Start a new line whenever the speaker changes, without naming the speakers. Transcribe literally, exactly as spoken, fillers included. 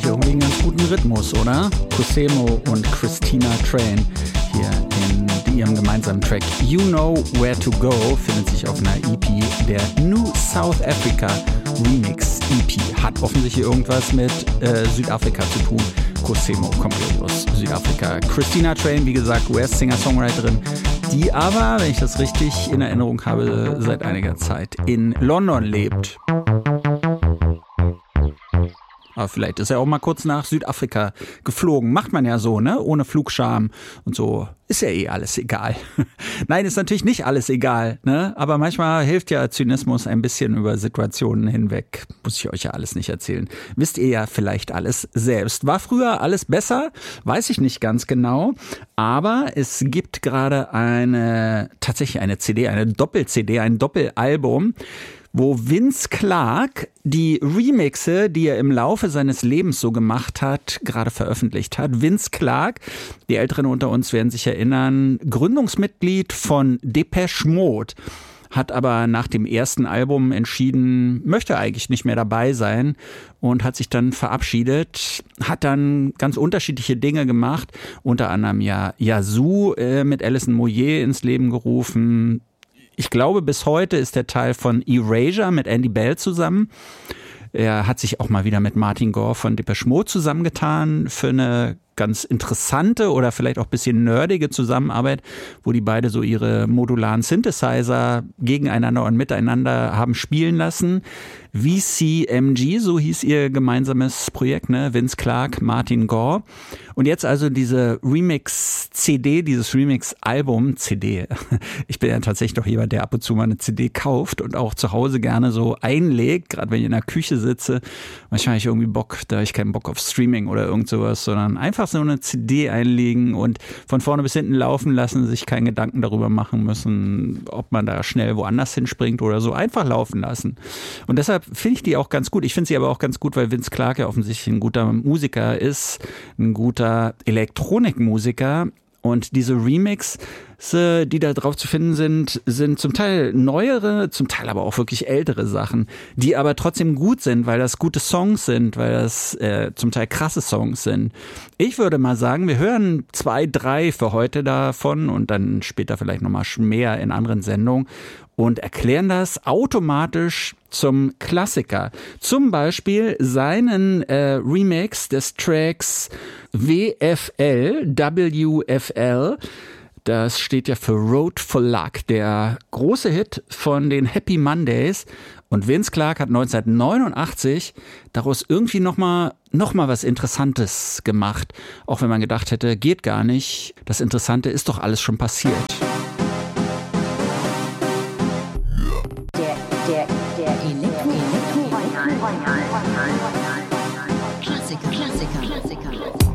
irgendwie einen ganz guten Rhythmus, oder? Cosemo und Christina Train hier in ihrem gemeinsamen Track You Know Where to Go findet sich auf einer E P, der New South Africa Remix E P. Hat offensichtlich irgendwas mit äh, Südafrika zu tun. Cosemo kommt aus Südafrika. Christina Train, wie gesagt, U S-Singer-Songwriterin, die aber, wenn ich das richtig in Erinnerung habe, seit einiger Zeit in London lebt. Aber vielleicht ist er auch mal kurz nach Südafrika geflogen. Macht man ja so, ne? Ohne Flugscham und so. Ist ja eh alles egal. Nein, ist natürlich nicht alles egal, ne? Aber manchmal hilft ja Zynismus ein bisschen über Situationen hinweg. Muss ich euch ja alles nicht erzählen. Wisst ihr ja vielleicht alles selbst. War früher alles besser? Weiß ich nicht ganz genau. Aber es gibt gerade eine, tatsächlich eine C D, eine Doppel-C D, ein Doppelalbum, wo Vince Clarke die Remixe, die er im Laufe seines Lebens so gemacht hat, gerade veröffentlicht hat. Vince Clarke, die Älteren unter uns werden sich erinnern, Gründungsmitglied von Depeche Mode, hat aber nach dem ersten Album entschieden, möchte eigentlich nicht mehr dabei sein und hat sich dann verabschiedet, hat dann ganz unterschiedliche Dinge gemacht, unter anderem ja Yazoo äh, mit Alison Moyet ins Leben gerufen. Ich glaube, bis heute ist der Teil von Erasure mit Andy Bell zusammen. Er hat sich auch mal wieder mit Martin Gore von Depeche Mode zusammengetan für eine ganz interessante oder vielleicht auch ein bisschen nerdige Zusammenarbeit, wo die beide so ihre modularen Synthesizer gegeneinander und miteinander haben spielen lassen. V C M G, so hieß ihr gemeinsames Projekt, ne? Vince Clarke, Martin Gore. Und jetzt also diese Remix-C D, dieses Remix-Album, C D. Ich bin ja tatsächlich doch jemand, der ab und zu mal eine C D kauft und auch zu Hause gerne so einlegt, gerade wenn ich in der Küche sitze. Manchmal habe ich irgendwie Bock, da habe ich keinen Bock auf Streaming oder irgend sowas, sondern einfach so eine C D einlegen und von vorne bis hinten laufen lassen, sich keinen Gedanken darüber machen müssen, ob man da schnell woanders hinspringt oder so. Einfach laufen lassen. Und deshalb finde ich die auch ganz gut. Ich finde sie aber auch ganz gut, weil Vince Clarke ja offensichtlich ein guter Musiker ist, ein guter Elektronikmusiker. Und diese Remix, die da drauf zu finden sind, sind zum Teil neuere, zum Teil aber auch wirklich ältere Sachen, die aber trotzdem gut sind, weil das gute Songs sind, weil das äh, zum Teil krasse Songs sind. Ich würde mal sagen, wir hören zwei, drei für heute davon und dann später vielleicht nochmal mehr in anderen Sendungen und erklären das automatisch zum Klassiker. Zum Beispiel seinen äh, Remix des Tracks W F L, W F L. Das steht ja für Road for Luck, der große Hit von den Happy Mondays. Und Vince Clarke hat neunzehnhundertneunundachtzig daraus irgendwie nochmal noch mal was Interessantes gemacht. Auch wenn man gedacht hätte, geht gar nicht. Das Interessante ist doch alles schon passiert.
Der, der, der Elektro, Elektro, Klassiker, Klassiker, Klassiker.